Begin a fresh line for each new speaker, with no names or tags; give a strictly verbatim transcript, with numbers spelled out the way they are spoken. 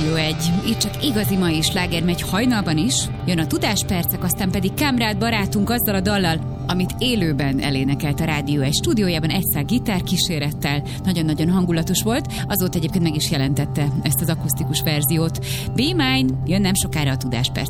Rádió egy. Itt csak igazi mai sláger megy hajnalban is. Jön a Tudáspercek, aztán pedig Kamrád barátunk azzal a dallal, amit élőben elénekelt a Rádió egy stúdiójában egy szál gitárkísérettel. Nagyon-nagyon hangulatos volt. Azóta egyébként meg is jelentette ezt az akusztikus verziót. Be Mine, jön nem sokára a Tudásperc.